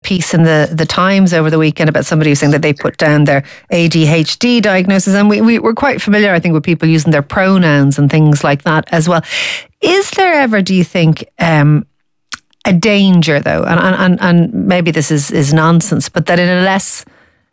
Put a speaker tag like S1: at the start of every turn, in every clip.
S1: piece in the Times over the weekend about somebody saying that they put down their ADHD diagnosis, and we're quite familiar, I think, with people using their pronouns and things like that as well. Is there ever, do you think, a danger though, and maybe this is nonsense, but that in a less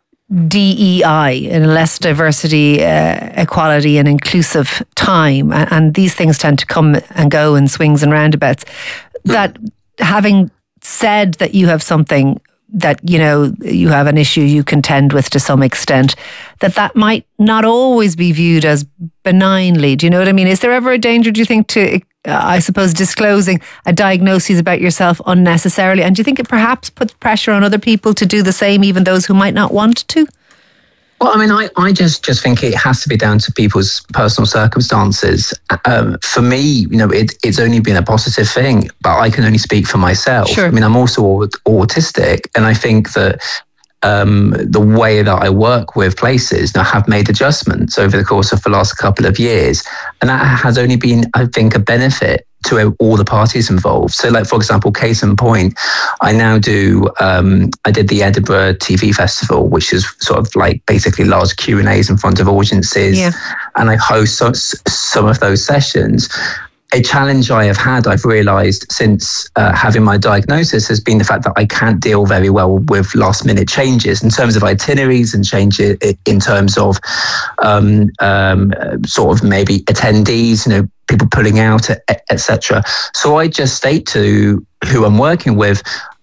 S1: DEI, in a less diversity, equality and inclusive time, and these things tend to come and go in swings and roundabouts, that having said that you have something that, you know, you have an issue you contend with to some extent, that might not always be viewed as benignly. Do you know what I mean? Is there ever a danger, do you think, to, I suppose, disclosing a diagnosis about yourself unnecessarily? And do you think it perhaps puts pressure on other people to do the same, even those who might not want to?
S2: Well, I mean, I just think it has to be down to people's personal circumstances. For me, you know, it's only been a positive thing, but I can only speak for myself.
S1: Sure.
S2: I mean, I'm also autistic, and I think that the way that I work with places now have made adjustments over the course of the last couple of years, and that has only been, I think, a benefit to all the parties involved. So, like, for example, case in point, I now do, I did the Edinburgh TV Festival, which is sort of like basically large Q&As in front of audiences, and I host some of those sessions. A challenge I have had, I've realised since having my diagnosis, has been the fact that I can't deal very well with last minute changes in terms of itineraries and changes in terms of sort of maybe attendees, you know, people pulling out, etc. So I just state to who I'm working with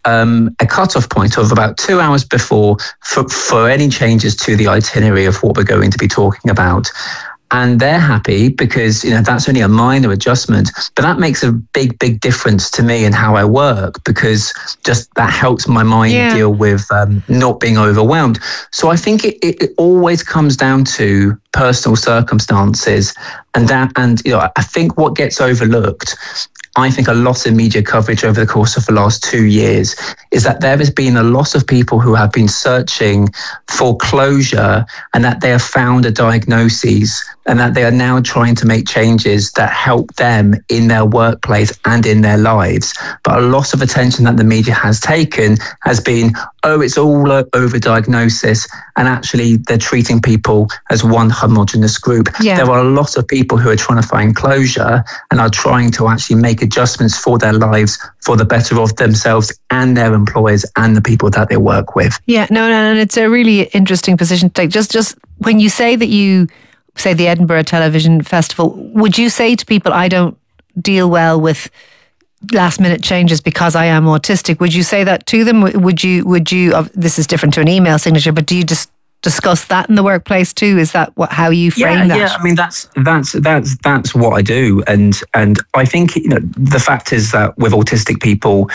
S2: a cut-off point of about 2 hours before for any changes to the itinerary of what we're going to be talking about. And they're happy because, you know, that's only a minor adjustment, but that makes a big, big difference to me and how I work, because just that helps my mind deal with not being overwhelmed. So I think it always comes down to personal circumstances, and you know, I think what gets overlooked, I think a lot of media coverage over the course of the last 2 years, is that there has been a lot of people who have been searching for closure, and that they have found a diagnosis, and that they are now trying to make changes that help them in their workplace and in their lives. But a lot of attention that the media has taken has been, oh, it's all over diagnosis, and actually they're treating people as one homogenous group. There are a lot of people who are trying to find closure and are trying to actually make adjustments for their lives for the better of themselves and their employers and the people that they work with.
S1: Yeah, no, and it's a really interesting position to take. Just when you say that you say the Edinburgh Television Festival, would you say to people, I don't deal well with last minute changes because I am autistic? Would you say that to them? Would you, this is different to an email signature, but do you just discuss that in the workplace too? Is that how you frame that? Yeah,
S2: I mean, that's what I do, and I think, you know, the fact is that with autistic people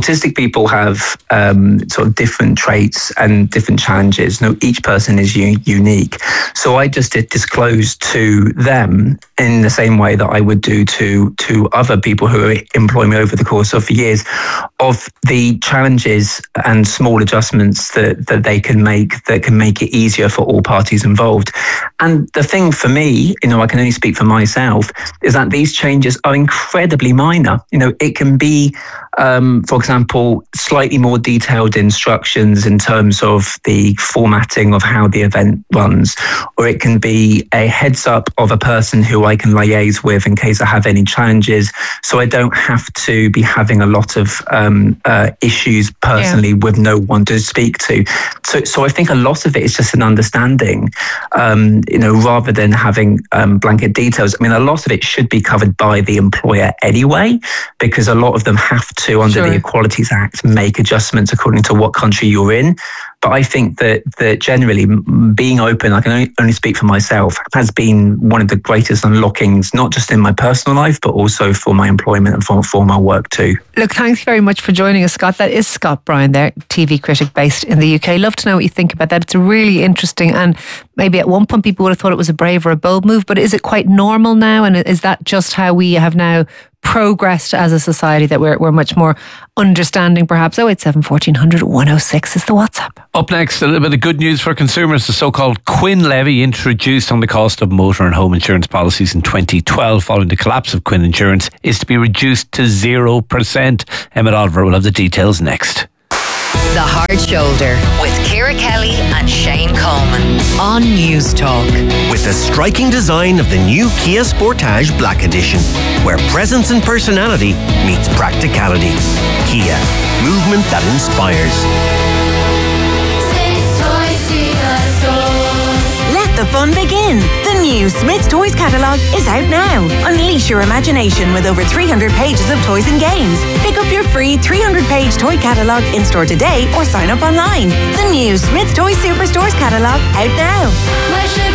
S2: have sort of different traits and different challenges. You know, each person is unique. So I just disclose to them in the same way that I would do to other people who employ me over the course of years, of the challenges and small adjustments that they can make that can make it easier for all parties involved. And the thing for me, you know, I can only speak for myself, is that these changes are incredibly minor. You know, it can be, for example, slightly more detailed instructions in terms of the formatting of how the event runs, or it can be a heads up of a person who I can liaise with in case I have any challenges, so I don't have to be having a lot of issues personally with no one to speak to. So I think a lot of it is just an understanding, you know, rather than having blanket details. I mean, a lot of it should be covered by the employer anyway, because a lot of them have to, under the Equalities Act, make adjustments according to what country you're in. But I think that generally being open, I can only speak for myself, has been one of the greatest unlockings, not just in my personal life, but also for my employment and for my work too.
S1: Look, thanks very much for joining us, Scott. That is Scott Bryan there, TV critic based in the UK. Love to know what you think about that. It's a really interesting, and maybe at one point people would have thought it was a brave or a bold move, but is it quite normal now? And is that just how we have now progressed as a society, that we're much more understanding perhaps? 087 1400 106 is the WhatsApp.
S3: Up next, a little bit of good news for consumers. The so-called Quinn levy, introduced on the cost of motor and home insurance policies in 2012 following the collapse of Quinn Insurance, is to be reduced to 0%. Emmett Oliver will have the details next.
S4: The Hard Shoulder with Ciara Kelly and Shane Coleman on News Talk.
S5: With the striking design of the new Kia Sportage Black Edition, where presence and personality meets practicality. Kia, movement that inspires.
S6: Let the fun begin. The new Smyths Toys catalogue is out now. Unleash your imagination with over 300 pages of toys and games. Pick up your free 300-page toy catalogue in store today or sign up online. The new Smyths Toys Superstores catalogue out now.